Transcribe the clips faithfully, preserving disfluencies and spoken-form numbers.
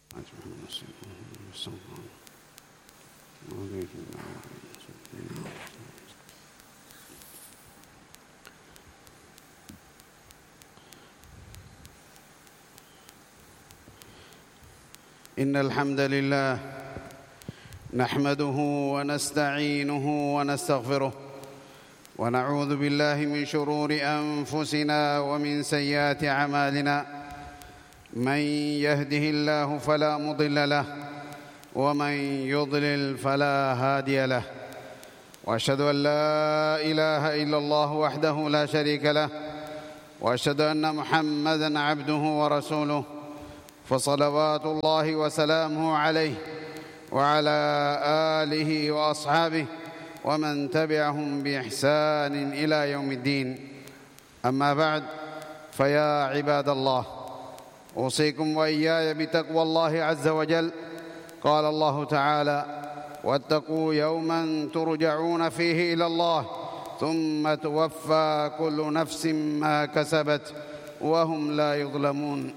إن الحمد لله نحمده ونستعينه ونستغفره ونعوذ بالله من شرور أنفسنا ومن سيئات أعمالنا من يهده الله فلا مضل له ومن يضلل فلا هادي له وأشهد أن لا إله إلا الله وحده لا شريك له وأشهد أن محمدًا عبده ورسوله فصلوات الله وسلامه عليه وعلى آله وأصحابه ومن تبعهم بإحسان إلى يوم الدين أما بعد فيا عباد الله أوصيكم وإياي بتقوى الله عز وجل قال الله تعالى واتقوا يوما ترجعون فيه إلى الله ثم توفى كل نفس ما كسبت وهم لا يظلمون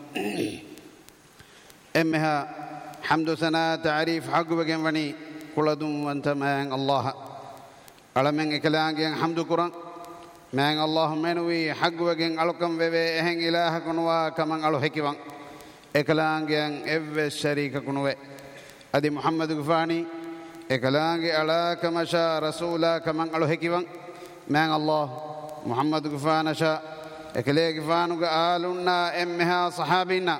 إمها حمد ثناء تعريف حق بجنبني كل دوم وانت مع الله على من كلامك حمد قرآن مع الله منوي حق بجن علكم ببه إهن إله كنوا كمان على حكيم إكلامك إف شريك كنوا أدي محمد غفاني إكلامك على كما شاء رسولا كمان على حكيم مع الله محمد غفانا شاء إكلامك غفانك آلنا إمها صحابينا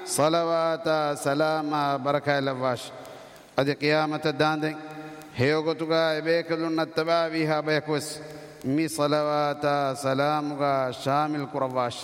صلوات سلام بركة لواش أدي قيامة الداندين هيوغتوغا إبيكلون التبابيها بيكوس مي صلوات سلامغا شامل قرواش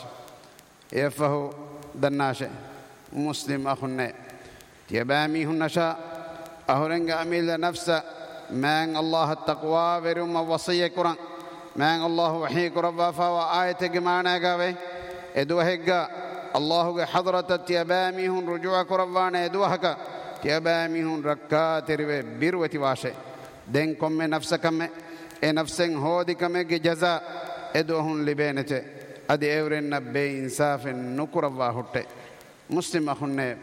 يفهو دناشة مسلم أخنة تيبامي هنشا أهرنغ أميل نفسه من الله التقوى ورم وصية قرآن من الله وحي قربا فوا آية جمانا قوي إدوهيقا الله حضرة تيباميهن رجوع قربانا إدوهكا تيباميهن ركات ربي بيروتي واشي دين كم نفسكم إيه نفسن هودي كم جزاء إدوهن لبينته أدي أورن نبي إنصاف نقربا هوتي مسلم أخنة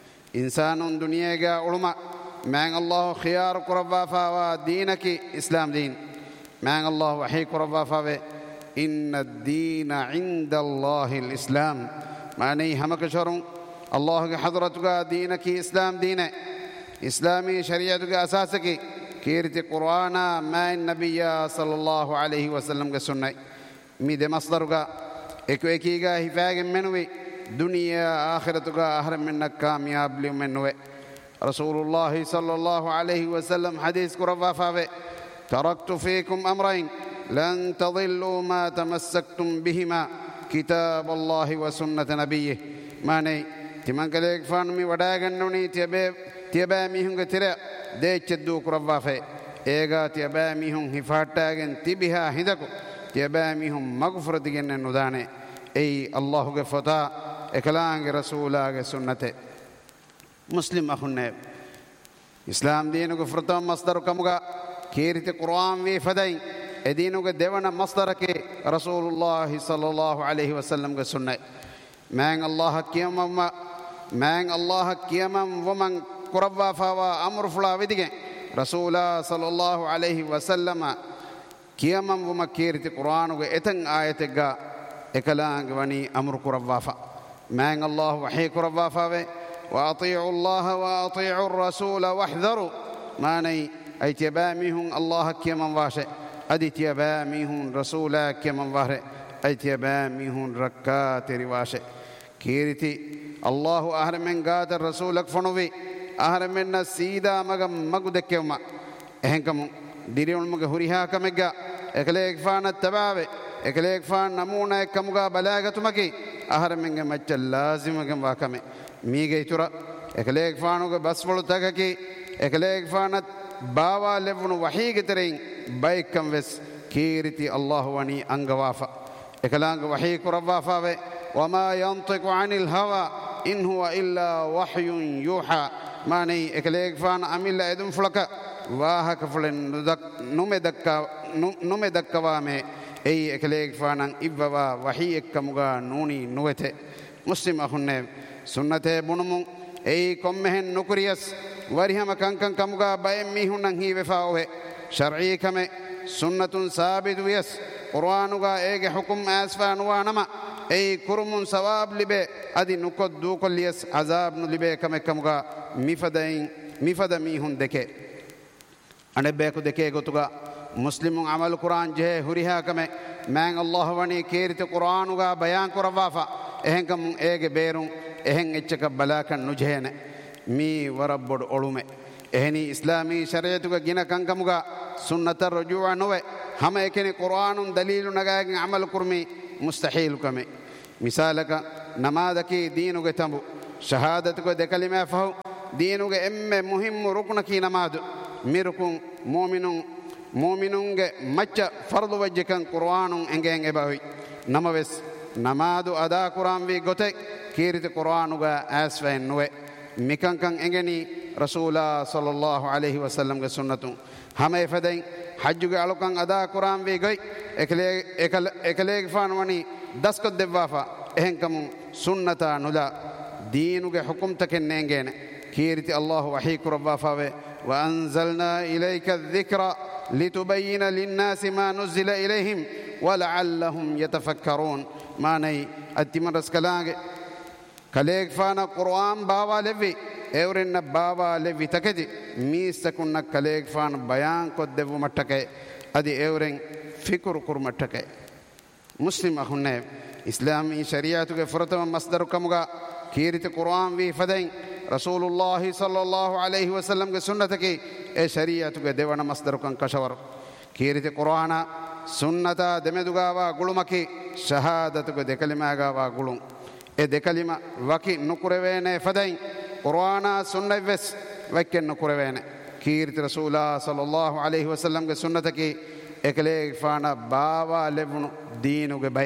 إنسان دنيا جا علماء من الله خيار قربا فوا دينك إسلام دين من الله وحي قربا فوا إن الدين عند الله الإسلام معني همك شرون الله حضرتك دينك إسلام دين إسلامي شريعتك أساسك كيرت قرآن ما النبي صلى الله عليه وسلم كسنة ميد مصدرك إكو إكيغا هفاق منوي دنيا آخرتك أهرم منك كامياب لمنوي رسول الله صلى الله عليه وسلم حديث قربا فاوي تركت فيكم أمرين لن تضلوا ما تمسكتم بهما كتاب الله وسنة نبيه ماني تمان كليك فانمي وداغنوني تيبه تيبه ميهون كتير ديچ دو قربا فاي ايغا تيبه ميهون هفاتاغن تبها هندكو تيبه ميهون مغفرت گن ندانه اي الله کے فتا اکلان رسولا کے سنت مسلم اخن اسلام دین کو فرتا مصدر کمگا کیرت قرآن وی فدای ادینو کے دیونا مصدر کے رسول اللہ صلی اللہ علیہ وسلم کے سنت مین اللہ کیمم مین اللہ کیمم ومن قربا فوا امر فلا ودگے رسول صلی اللہ علیہ وسلم کیمم وم کیرت قرآن کے اتن آیت گا اکلان ونی امر قربا فا مین اللہ وحی قربا فاوے واطيعوا الله واطيعوا الرسول واحذروا ماني اي تباميهم الله كمن واشئ أدي تيباميهن رسولا كمن ظهر أي تيباميهن ركات رواشة كيرتي الله أهل من قاد الرسولك فنوي أهل من السيدة مغم مغدك يوم إهنكم ديريون مغهوريها كمغا إكليك فان التباب إكليك فان نمونا كمغا بلاغة مكي أهل من مجل لازم مغم واكمي ميغي ترى إكليك فانو بسفلو تغكي إكليك فانت باوا لفنو وحيق ترين بايكم وس كيرتي الله وني أنغوافا إكلانغ وحيق ربافا وما ينطق عن الهوى إن هو إلا وحي يوحى ماني إكليك فان أميل إدم فلك واهك فلن نمدك نمدك وامي أي إكليك فان إبوا وحيق كمغا نوني نوته مسلم أخنه سنة بنمو ei kommehen nukuriyas warihama kankan kamuga bayem mihunnan hi wefaohe shar'i kame sunnatun sabitu yas qur'anuga ege hukum asfa nuwanama ei kurumun sawab libe adi nukod du kolliyas azab nu libe kame kamuga mifadain mifada mihun deke ane beku deke gotuga muslimun amal qur'an je huriha kame man allah wani kerite qur'anuga bayan kurawafa ehen kam ege berun ehen echka balakan nujhene mi warabbod olume ehni islami shariatuga gina kankamuga sunnatar rujua nowe hama ekene qur'anun dalilu nagagen amal kurmi mustahil kame misalaka namadaki deenuge tambu shahadatuga de kalima fahu deenuge emme muhimmu ruknaki namadu mirukun mu'minun mu'minunge macca fardu wajjikan qur'anun engen ebawi namaves namadu ada qur'an vi gote kirite qur'anuga asfen nowe mikankan engeni rasulullah sallallahu alaihi wasallam ge sunnatun hame fadain hajjuge alukan ada quran ve goy ekle ekal ekle fan wani dasko devwafa ehenkamu sunnata nula deenuge hukum taken nengene kiriti allah wahi kurwafa ve wa anzalna ilayka adh-dhikra litubayyana lin-nasi ma nuzila ilayhim wa la'allahum yatafakkarun manai atimaras kalange kaleeg fana qur'an bawa levi evrenna bawa levi taketi miisakunna kaleeg fan bayan ko devu mattake adi evren fikur kur mattake muslim ahunne islami shariatu ge furatama masdar kamuga kirite qur'an vi fadain rasulullah sallallahu alaihi wasallam ge sunnatake e shariatu ge devana masdar kan kashawar kirite qur'ana sunnata demeduga wa gulumaki shahadatu ge dekalimaga wa gulum e dekalima waki nukurevene fadain qur'ana sunna ves wakken nukurevene kirti rasulullah sallallahu alaihi wasallam ge sunnataki ekle fana bawa levunu deenuge bay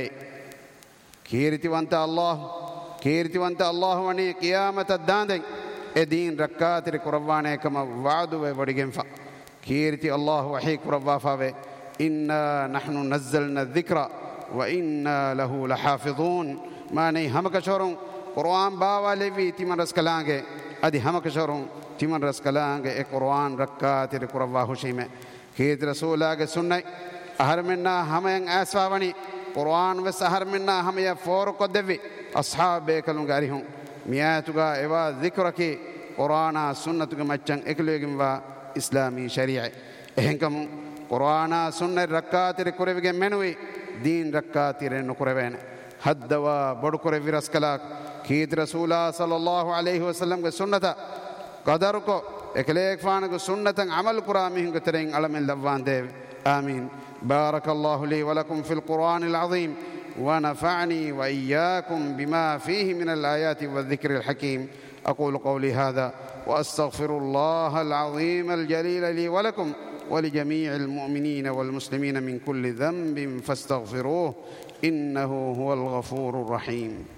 kirti wanta allah kirti wanta allah wani qiyamat danden e deen rakkatir qur'ane kama wa'du ve wadigen fa kirti allah wahi qur'wa fa ve inna nahnu nazzalna dhikra wa inna lahu lahafizun mane hamakashorun qur'an bawa levi timan raskalange adi hamakashorun timan raskalange e qur'an rakkatir qur'wa hushime kid rasulage sunnai aharmenna hamayan aswawani qur'an ves aharmenna hamaya for ko devi ashabe kalun garihun miyatuga ewa zikraki qur'ana sunnatuga maccan eklegen wa islami sharia ehenkam qur'ana sunna rakkatir kurevige menui deen rakkatir nukurevene haddawa bodukore viraskala kid rasulullah sallallahu alaihi wasallam ge sunnata qadaruko ekleek faana ge sunnatan amal qura mihinge tereng alamen lawan dev amin barakallahu li wa lakum fil qur'anil azim wa nafa'ni wa iyyakum bima fihi min al ayati wadh dhikril hakim aqulu qawli hadha wa astaghfirullaha al azim al jalil li wa lakum ولجميع المؤمنين والمسلمين من كل ذنب فاستغفروه إنه هو الغفور الرحيم